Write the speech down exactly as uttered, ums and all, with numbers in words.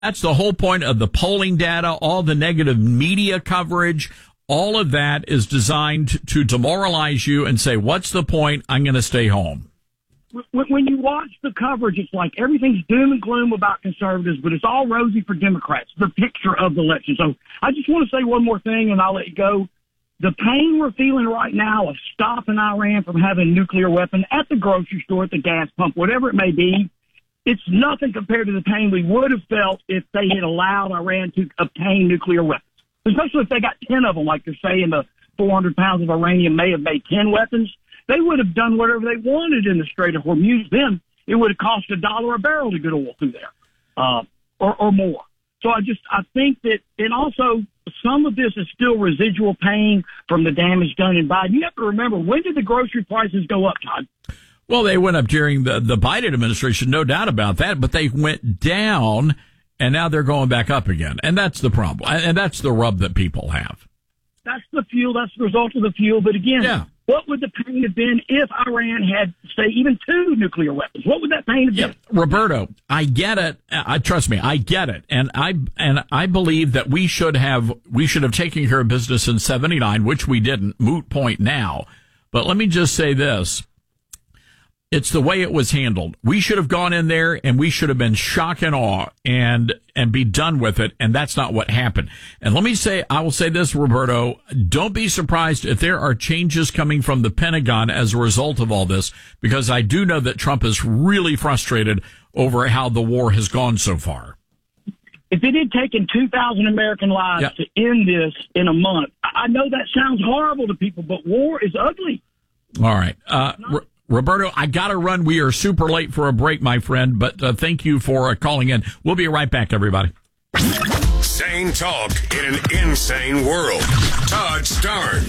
That's the whole point of the polling data, all the negative media coverage. All of that is designed to demoralize you and say, what's the point? I'm going to stay home. When you watch the coverage, it's like everything's doom and gloom about conservatives, but it's all rosy for Democrats, the picture of the election. So I just want to say one more thing, and I'll let you go. The pain we're feeling right now of stopping Iran from having a nuclear weapon at the grocery store, at the gas pump, whatever it may be, it's nothing compared to the pain we would have felt if they had allowed Iran to obtain nuclear weapons, especially if they got ten of them, like they're saying the four hundred pounds of uranium may have made ten weapons. They would have done whatever they wanted in the Strait of Hormuz. Then it would have cost a dollar a barrel to get oil through there, uh, or, or more. So I just, I think that, and also some of this is still residual pain from the damage done in Biden. You have to remember, when did the grocery prices go up, Todd? Well, they went up during the, the Biden administration, no doubt about that, but they went down, and now they're going back up again. And that's the problem. And that's the rub that people have. That's the fuel. That's the result of the fuel. But again, yeah. What would the pain have been if Iran had, say, even two nuclear weapons? What would that pain have been? Yeah. Roberto, I get it. I trust me, I get it. And I and I believe that we should have we should have taken care of business in seventy-nine, which we didn't. Moot point now. But let me just say this. It's the way it was handled. We should have gone in there and we should have been shock and awe and, and be done with it. And that's not what happened. And let me say, I will say this, Roberto, don't be surprised if there are changes coming from the Pentagon as a result of all this, because I do know that Trump is really frustrated over how the war has gone so far. If it had taken two thousand American lives yep. to end this in a month, I know that sounds horrible to people, but war is ugly. All right. Uh, Roberto, I got to run. We are super late for a break, my friend, but uh, thank you for uh, calling in. We'll be right back, everybody. Sane talk in an insane world. Todd Starnes.